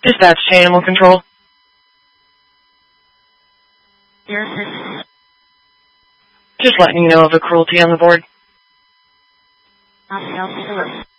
Dispatch to Animal Control. Yes. Just letting you know of a cruelty on the board. I'll help you.